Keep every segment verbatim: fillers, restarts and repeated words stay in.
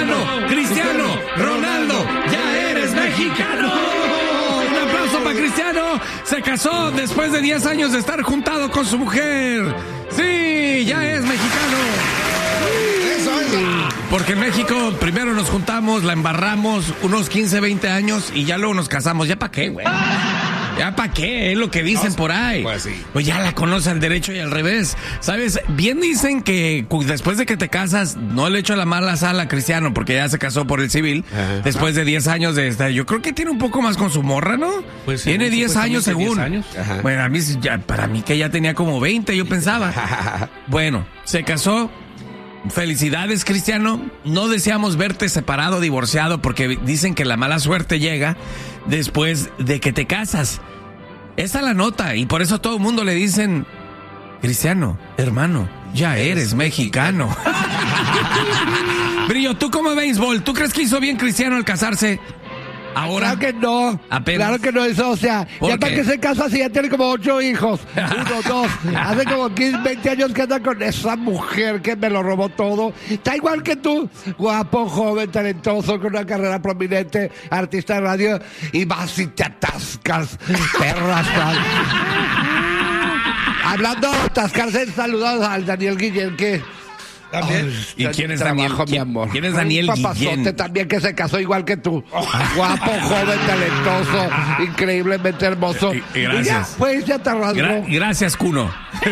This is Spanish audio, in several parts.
Cristiano, Cristiano, Ronaldo, ya eres mexicano. Un aplauso para Cristiano. Se casó después de diez años de estar juntado con su mujer. Sí, ya es mexicano. Porque en México primero nos juntamos, la embarramos unos quince, veinte años y ya luego nos casamos. ¿Ya para qué, güey? ¿Ya para qué? Es lo que dicen por ahí. Pues sí. Pues ya la conoce al derecho y al revés. ¿Sabes? Bien dicen que después de que te casas, no le echo la mala sal a Cristiano porque ya se casó por el civil. Ajá. Después de diez años de estar. Yo creo que tiene un poco más con su morra, ¿no? Pues tiene sí, diez años según. diez años. Bueno, a mí, ya, para mí que ya tenía como veinte, yo pensaba. Bueno, se casó. Felicidades, Cristiano. No deseamos verte separado, divorciado, porque dicen que la mala suerte llega después de que te casas. Esa es la nota, y por eso todo el mundo le dicen: Cristiano, hermano, ya eres mexicano. Brillo, ¿tú cómo ves béisbol? ¿Tú crees que hizo bien Cristiano al casarse? Ahora. Claro que no. Apenas. Claro que no hizo. O sea, ya para que se casa así, ya tiene como ocho hijos. Uno, dos. Hace como quince, veinte años que anda con esa mujer que me lo robó todo. Está igual que tú. Guapo, joven, talentoso, con una carrera prominente, artista de radio. Y vas y te atascas. Perras. Hablando de atascarse, saludos al Daniel Guillén, que... También. ¿Y quién es Daniel? Mi amor. ¿Quién es Daniel Un papazote Guillén? también que se casó igual que tú. Guapo, joven, talentoso, increíblemente hermoso. Y, y gracias. Y ya, pues ya te rasgó. Gra- gracias, Cuno.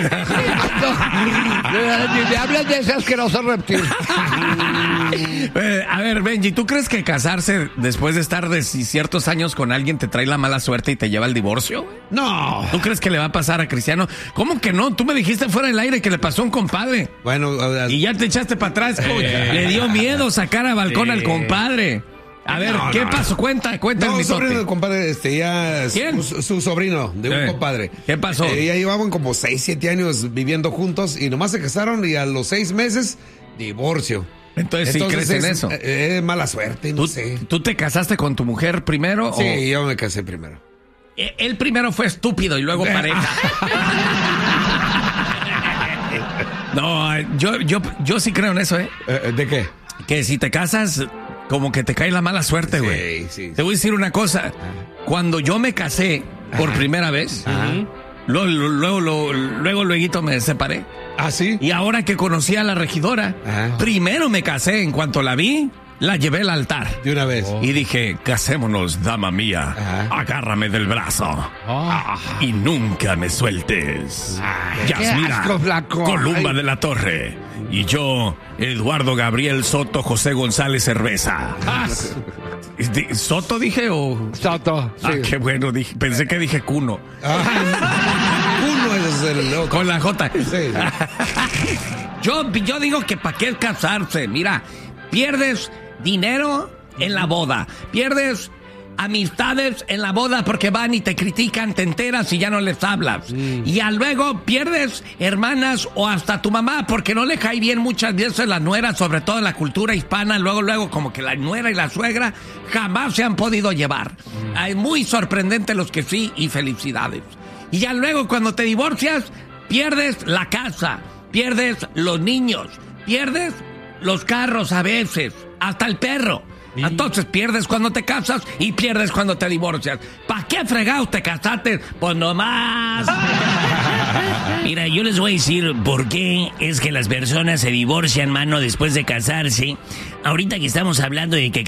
Ni me hablas de ese asqueroso reptil. eh, a ver, Benji, ¿tú crees que casarse después de estar de ciertos años con alguien te trae la mala suerte y te lleva al divorcio? No. ¿Tú crees que le va a pasar a Cristiano? ¿Cómo que no? Tú me dijiste fuera del aire que le pasó a un compadre. Bueno, y ya te echaste para atrás. Eh, le dio miedo sacar a balcón sí. al compadre. A ver, no, ¿qué no, pasó? Cuenta, cuenta no, el misote. Sobrino del compadre, este, ya... ¿Quién? Su, su sobrino de un eh, compadre. ¿Qué pasó? Eh, ya llevaban como seis, siete años viviendo juntos y nomás se casaron y a los seis meses, divorcio. Entonces, ¿sí crees en eso? Es eh, mala suerte, no ¿Tú, sé. ¿Tú te casaste con tu mujer primero? Sí, o... yo me casé primero. Él primero fue estúpido y luego pareja. No, yo, yo, yo sí creo en eso, ¿eh? ¿De qué? Que si te casas, como que te cae la mala suerte, güey. Sí, sí. Te voy a decir una cosa. Cuando yo me casé por Ajá. primera vez, Ajá. luego, luego, luego, luego, luego me separé. ¿Ah, sí? Y ahora que conocí a la regidora, Ajá. primero me casé. En cuanto la vi, la llevé al altar. De una vez. Oh. Y dije, casémonos, dama mía. Ajá. Agárrame del brazo. Oh. Y nunca me sueltes. Ay, Yasmina, asco, Columba Ay. de la Torre. Y yo, Eduardo Gabriel Soto José González Cerveza. Ah, ¿Soto dije o...? Soto, sí. Ah, qué bueno, dije, pensé que dije Cuno. Ah, Cuno es el otro. Con la J. Sí. yo, yo digo que para qué casarse. Mira, pierdes dinero en la boda, pierdes amistades en la boda porque van y te critican, te enteras y ya no les hablas. Mm. Y ya luego pierdes hermanas o hasta tu mamá porque no le cae bien muchas veces la nuera, sobre todo en la cultura hispana. Luego, luego, como que la nuera y la suegra jamás se han podido llevar. Mm. Es muy sorprendente los que sí y felicidades. Y ya luego cuando te divorcias, pierdes la casa, pierdes los niños, pierdes los carros a veces, hasta el perro. ¿Sí? Entonces pierdes cuando te casas y pierdes cuando te divorcias. ¿Para qué fregados te casaste? Pues nomás. Mira, yo les voy a decir por qué es que las personas se divorcian, mano, después de casarse. Ahorita que estamos hablando de que